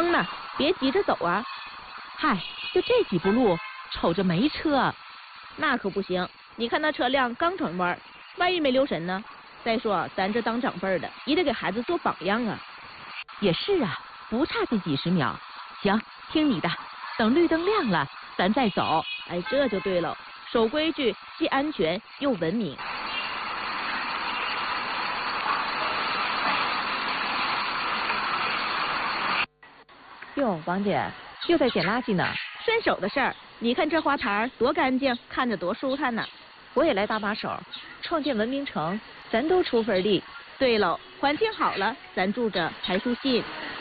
等呢，别急着走啊。 嗨，就这几步路，瞅着没车。 那可不行，你看那车辆刚转弯，万一没留神呢？再说咱这当长辈的，也得给孩子做榜样啊。 也是啊，不差这几十秒。行，听你的，等绿灯亮了，咱再走。 哎，这就对了，守规矩，既安全又文明。 哟，王姐又在捡垃圾呢。 顺手的事儿，你看这花坛多干净，看着多舒坦呐。 我也来搭把手，创建文明城，咱都出份力。 对喽，环境好了，咱住着才舒心。